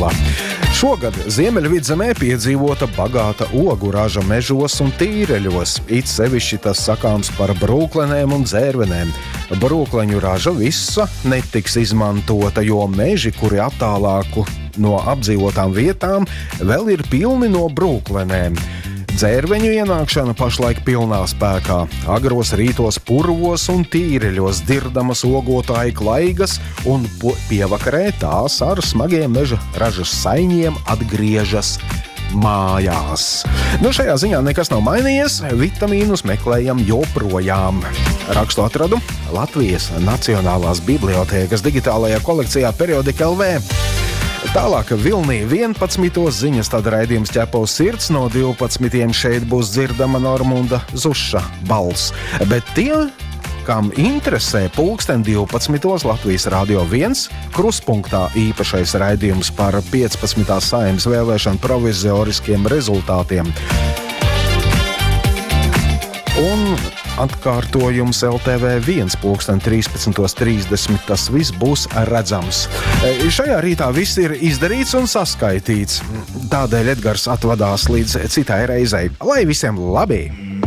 Latgala. Šogad Ziemeļvidzemē piedzīvota bagāta ogu raža mežos un tīreļos. It sevišķi tas sakāms par brūklenēm un dzērvenēm. Brūkleņu raža visa netiks izmantota, jo meži, kuri attālāku no apdzīvotām vietām, vēl ir pilni no brūklenēm. Dzērveņu ienākšana pašlaik pilnā spēkā. Agros rītos purvos un tīreļos dirdamas ogotāju klaigas un pievakarē tās ar smagiem meža ražas saiņiem atgriežas mājās. Šajā ziņā nekas nav mainījies, vitamīnus meklējam joprojām. Rakstu atradu Latvijas Nacionālās bibliotēkas digitālajā kolekcijā Periodika LV. Tālāk Vilnī 11. ziņas, tad raidījums Ķepavs sirds no 12. šeit būs dzirdama Normunda Zuša balss. Bet tie, kam interesē, pulksten 12. Latvijas Radio 1 kruspunktā īpašais raidījums par 15. Saeimas vēlēšanu provizoriskiem rezultātiem. Un atkārtojums LTV1 pulksten 13.30. Tas viss būs redzams. Šajā rītā viss ir izdarīts un saskaitīts. Tādēļ Edgars atvadās līdz citai reizei. Lai visiem labi!